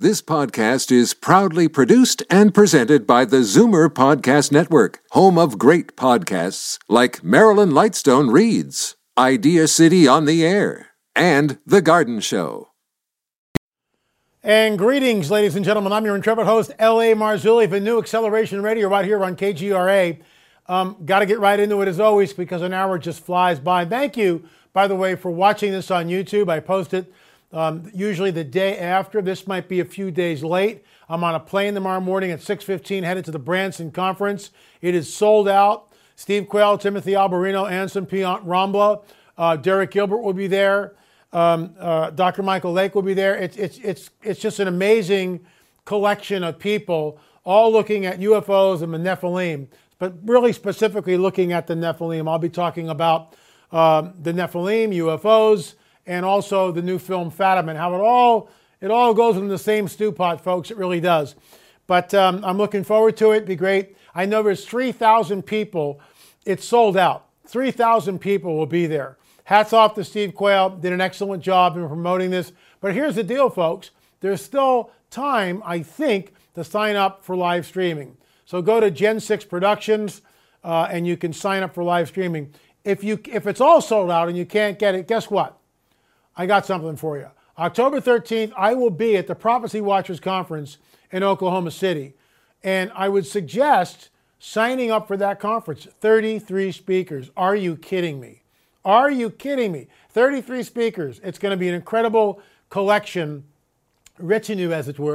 This podcast is proudly produced and presented by the Zoomer Podcast Network, home of great podcasts like Marilyn Lightstone Reads, Idea City on the Air, and The Garden Show. And greetings, ladies and gentlemen. I'm your intrepid host, L.A. Marzulli, for New Acceleration Radio right here on KGRA. Got to get right into it as always because an hour just flies by. Thank you, by the way, for watching this on YouTube. I post it usually the day after. This might be a few days late. I'm on a plane tomorrow morning at 6:15 headed to the Branson Conference. It is sold out. Steve Quayle, Timothy Alberino, Anson Piant Rambla, Derek Gilbert will be there. Dr. Michael Lake will be there. It's just an amazing collection of people all looking at UFOs and the Nephilim, but really specifically looking at the Nephilim. I'll be talking about the Nephilim, UFOs, and also the new film Fatima, and how it all goes in the same stew pot, folks. It really does. But I'm looking forward to it. It'd be great. I know there's 3,000 people. It's sold out. 3,000 people will be there. Hats off to Steve Quayle. Did an excellent job in promoting this. But here's the deal, folks. There's still time, I think, to sign up for live streaming. So go to Gen 6 Productions and you can sign up for live streaming. If it's all sold out and you can't get it, guess what? I got something for you. October 13th, I will be at the Prophecy Watchers Conference in Oklahoma City. And I would suggest signing up for that conference. 33 speakers. Are you kidding me? Are you kidding me? 33 speakers. It's going to be an incredible collection, retinue as it were.